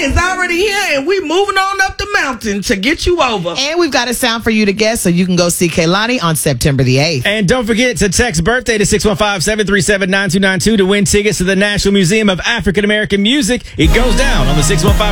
is already here, and we moving on up the mountain to get you over. And we've got a sound for you to guess, so you can go see Kehlani on September the 8th. And don't forget to text birthday to 615-737-9292 to win tickets to the National Museum of African American Music. It goes down on the 615